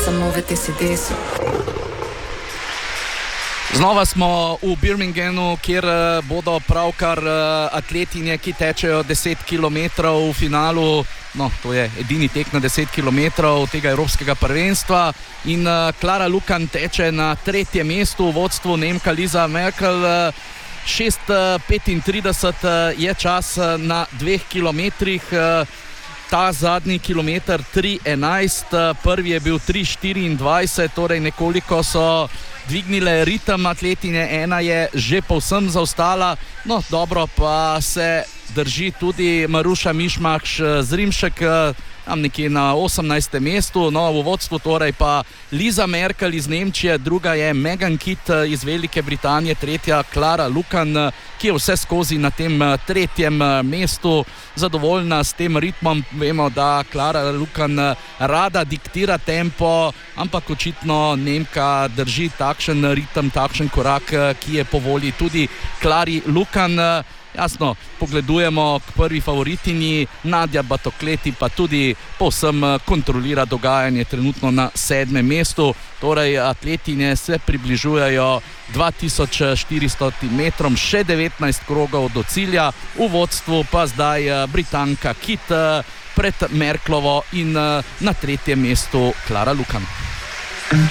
samo v TCD-su. Znova smo v Birminghamu, kjer bodo pravkar atletinje, ki tečejo 10 km v finalu. No, to je edini tek na 10 km tega evropskega prvenstva. In Klara Lukan teče na 3. mestu, v vodstvu Nemka Lisa Merkel. 6:35 je čas na 2 kilometrih. Ta zadnji kilometer 3:11, prvi je bil 3:24, torej nekoliko so dvignile ritem atletinje, ena je že povsem zaostala, no dobro pa se drži tudi Maruša Mišmah-Zrimšek, tam nekje na 18. mestu, no v vodstvu torej pa Lisa Merkel iz Nemčije, druga je Megan Kitt iz Velike Britanije, tretja Klara Lukan, ki je vse skozi na tem 3. mestu, zadovoljna s tem ritmom. Vemo, da Klara Lukan rada diktira tempo, ampak očitno Nemka drži takšen ritem, takšen korak, ki je po volji tudi Klari Lukan. Jasno, pogledujemo k prvi favoritinji, Nadja Batokleti pa tudi povsem kontrolira dogajanje trenutno na 7. mestu. Torej atletinje se približujejo 2400 metrom, še 19 krogov do cilja, v vodstvu pa zdaj Britanka Kitt pred Merklovo in na 3. mestu Klara Lukan.